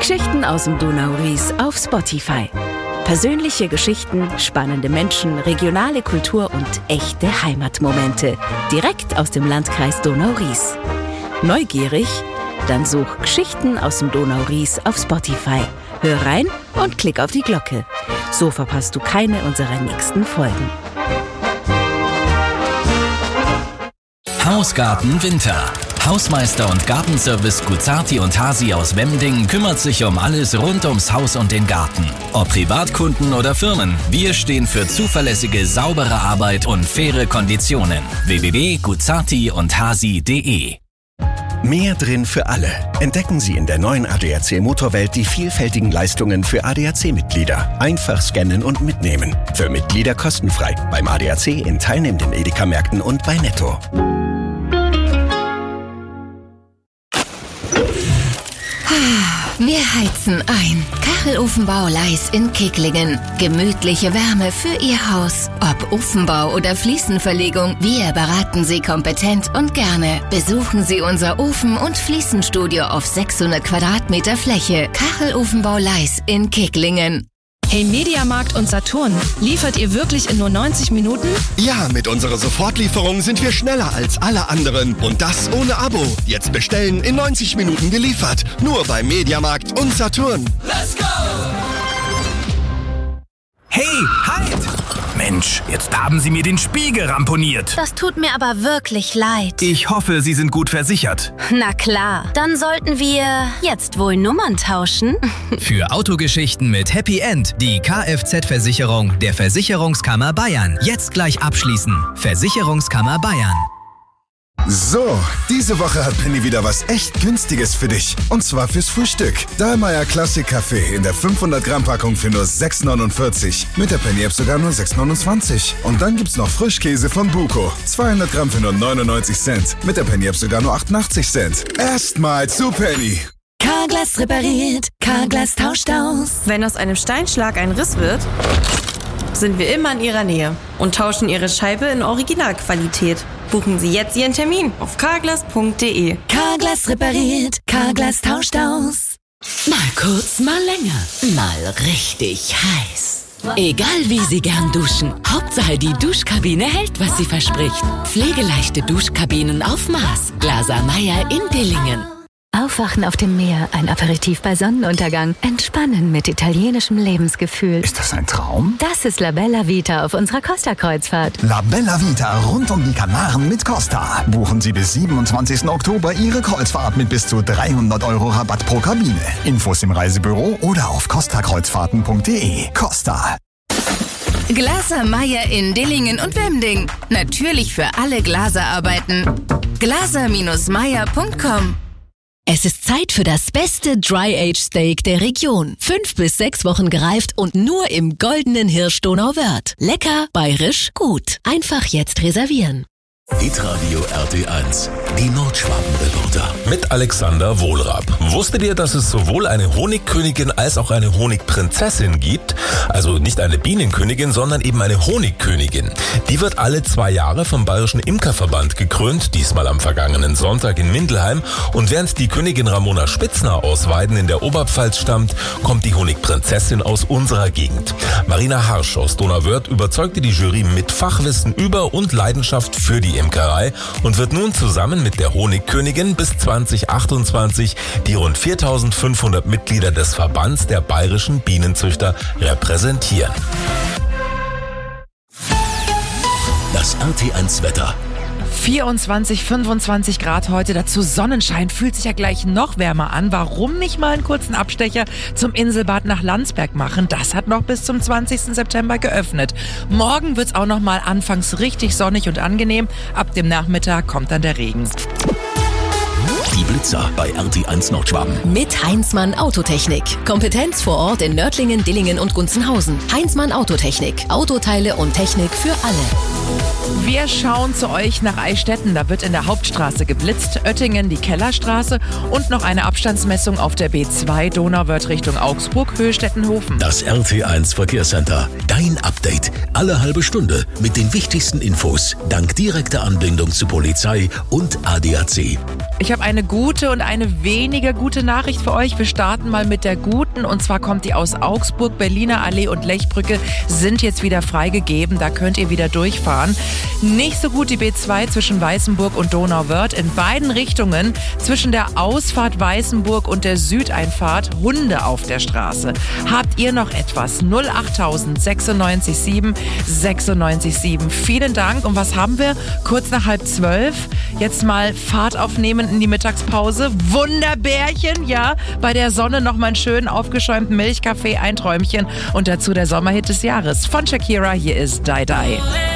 Geschichten aus dem Donau-Ries auf Spotify. Persönliche Geschichten, spannende Menschen, regionale Kultur und echte Heimatmomente. Direkt aus dem Landkreis Donau-Ries. Neugierig? Dann such Geschichten aus dem Donau-Ries auf Spotify. Hör rein und klick auf die Glocke. So verpasst du keine unserer nächsten Folgen. Hausgarten Winter. Hausmeister und Gartenservice Guzzarti und Hasi aus Wemding kümmert sich um alles rund ums Haus und den Garten. Ob Privatkunden oder Firmen, wir stehen für zuverlässige, saubere Arbeit und faire Konditionen. www.guzzartiundhasi.de. Mehr drin für alle. Entdecken Sie in der neuen ADAC Motorwelt die vielfältigen Leistungen für ADAC-Mitglieder. Einfach scannen und mitnehmen. Für Mitglieder kostenfrei. Beim ADAC in teilnehmenden Edeka-Märkten und bei Netto. Wir heizen ein. Kachelofenbau Leis in Kicklingen. Gemütliche Wärme für Ihr Haus. Ob Ofenbau oder Fliesenverlegung, wir beraten Sie kompetent und gerne. Besuchen Sie unser Ofen- und Fliesenstudio auf 600 Quadratmeter Fläche. Kachelofenbau Leis in Kicklingen. Hey Mediamarkt und Saturn, liefert ihr wirklich in nur 90 Minuten? Ja, mit unserer Sofortlieferung sind wir schneller als alle anderen. Und das ohne Abo. Jetzt bestellen, in 90 Minuten geliefert. Nur bei Mediamarkt und Saturn. Let's go! Hey, halt! Mensch, jetzt haben Sie mir den Spiegel ramponiert. Das tut mir aber wirklich leid. Ich hoffe, Sie sind gut versichert. Na klar, dann sollten wir jetzt wohl Nummern tauschen. Für Autogeschichten mit Happy End die Kfz-Versicherung der Versicherungskammer Bayern. Jetzt gleich abschließen. Versicherungskammer Bayern. So, diese Woche hat Penny wieder was echt Günstiges für dich. Und zwar fürs Frühstück. Dahlmeier Classic Kaffee in der 500-Gramm-Packung für nur 6,49. Mit der Penny-App sogar nur 6,29. Und dann gibt's noch Frischkäse von Buko. 200 Gramm für nur 99 Cent. Mit der Penny-App sogar nur 88 Cent. Erstmal zu Penny. Carglass repariert, Carglass tauscht aus. Wenn aus einem Steinschlag ein Riss wird, sind wir immer in Ihrer Nähe und tauschen Ihre Scheibe in Originalqualität. Buchen Sie jetzt Ihren Termin auf carglass.de. Carglass repariert, Carglass tauscht aus. Mal kurz, mal länger, mal richtig heiß. Egal wie Sie gern duschen, Hauptsache die Duschkabine hält, was sie verspricht. Pflegeleichte Duschkabinen auf Maß. Glaser Meyer in Dillingen. Aufwachen auf dem Meer, ein Aperitif bei Sonnenuntergang, entspannen mit italienischem Lebensgefühl. Ist das ein Traum? Das ist La Bella Vita auf unserer Costa-Kreuzfahrt. La Bella Vita rund um die Kanaren mit Costa. Buchen Sie bis 27. Oktober Ihre Kreuzfahrt mit bis zu 300 € Rabatt pro Kabine. Infos im Reisebüro oder auf costakreuzfahrten.de. Costa. Glaser Meyer in Dillingen und Wemding. Natürlich für alle Glaserarbeiten. glaser-meyer.com. Es ist Zeit für das beste Dry-Age Steak der Region. 5 bis 6 Wochen gereift und nur im goldenen Hirsch Donauwörth. Lecker, bayerisch, gut. Einfach jetzt reservieren. Hitradio RT1, die Nordschwaben-Reporter. Mit Alexander Wohlrab. Wusstet ihr, dass es sowohl eine Honigkönigin als auch eine Honigprinzessin gibt? Also nicht eine Bienenkönigin, sondern eben eine Honigkönigin. Die wird alle 2 Jahre vom Bayerischen Imkerverband gekrönt, diesmal am vergangenen Sonntag in Mindelheim. Und während die Königin Ramona Spitzner aus Weiden in der Oberpfalz stammt, kommt die Honigprinzessin aus unserer Gegend. Marina Harsch aus Donauwörth überzeugte die Jury mit Fachwissen über und Leidenschaft für die Imkerei und wird nun zusammen mit der Honigkönigin bis 2028 die rund 4.500 Mitglieder des Verbands der bayerischen Bienenzüchter repräsentieren. Das RT1 Wetter. 24, 25 Grad heute, dazu Sonnenschein, fühlt sich ja gleich noch wärmer an. Warum nicht mal einen kurzen Abstecher zum Inselbad nach Landsberg machen? Das hat noch bis zum 20. September geöffnet. Morgen wird's auch noch mal anfangs richtig sonnig und angenehm. Ab dem Nachmittag kommt dann der Regen. Die Blitzer bei RT1 Nordschwaben. Mit Heinzmann Autotechnik. Kompetenz vor Ort in Nördlingen, Dillingen und Gunzenhausen. Heinzmann Autotechnik. Autoteile und Technik für alle. Wir schauen zu euch nach Eichstätten. Da wird in der Hauptstraße geblitzt. Oettingen die Kellerstraße und noch eine Abstandsmessung auf der B2 Donauwörth Richtung Augsburg, Höchstettenhofen. Das RT1 Verkehrscenter. Dein Update. Alle halbe Stunde mit den wichtigsten Infos. Dank direkter Anbindung zu Polizei und ADAC. Ich habe eine gute und eine weniger gute Nachricht für euch. Wir starten mal mit der guten und zwar kommt die aus Augsburg. Berliner Allee und Lechbrücke sind jetzt wieder freigegeben. Da könnt ihr wieder durchfahren. Nicht so gut die B2 zwischen Weißenburg und Donauwörth. In beiden Richtungen zwischen der Ausfahrt Weißenburg und der Südeinfahrt Hunde auf der Straße. Habt ihr noch etwas? 08000 96 7 96 7. Vielen Dank. Und was haben wir? Kurz nach 11:30. Jetzt mal Fahrt aufnehmen in die Mittagspause. Wunderbärchen, ja. Bei der Sonne noch mal einen schönen aufgeschäumten Milchkaffee, ein Träumchen. Und dazu der Sommerhit des Jahres von Shakira. Hier ist Die Die.